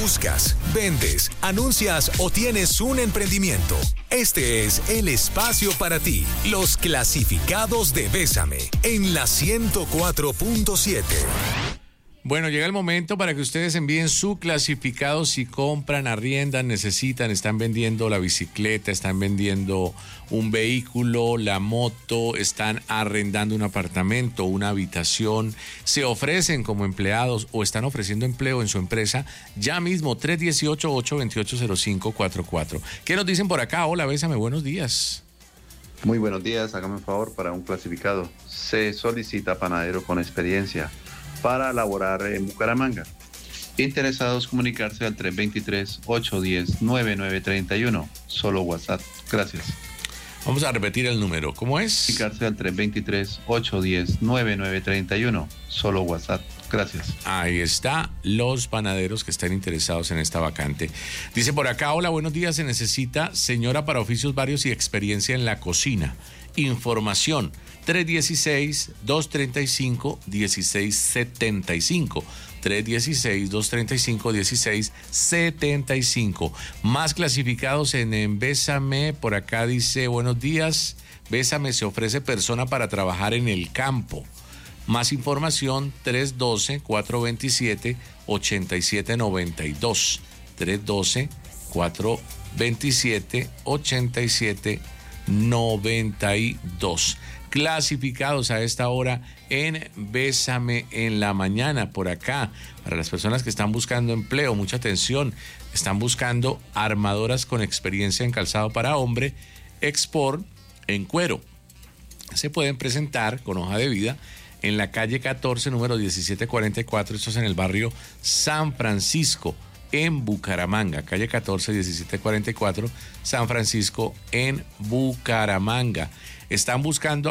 buscas, vendes, anuncias o tienes un emprendimiento. Este es el espacio para ti. Los clasificados de Bésame en la 104.7. Bueno, llega el momento para que ustedes envíen su clasificado si compran, arriendan, necesitan, están vendiendo la bicicleta, están vendiendo un vehículo, la moto, están arrendando un apartamento, una habitación, se ofrecen como empleados o están ofreciendo empleo en su empresa. Ya mismo, 318-828-0544. ¿Qué nos dicen por acá? Hola, Bésame, buenos días. Muy buenos días, hágame un favor para un clasificado. Se solicita panadero con experiencia para laborar en Bucaramanga. Interesados, comunicarse al 323-810-9931. Solo WhatsApp. Gracias. Vamos a repetir el número. ¿Cómo es? Comunicarse al 323-810-9931. Solo WhatsApp. Gracias. Ahí está, los panaderos que están interesados en esta vacante. Dice por acá, hola, buenos días. Se necesita señora para oficios varios y experiencia en la cocina. Información 316-235-1675. 316-235-1675. Más clasificados en Bésame. Por acá dice, buenos días. Bésame se ofrece persona para trabajar en el campo. Más información, 312-427-8792. 312-427-8792. Clasificados a esta hora en Bésame en la mañana. Por acá, para las personas que están buscando empleo, mucha atención, están buscando armadoras con experiencia en calzado para hombre, export en cuero. Se pueden presentar con hoja de vida en la calle 14, número 1744, esto es en el barrio San Francisco, en Bucaramanga. Calle 14, 1744, San Francisco, en Bucaramanga. Están buscando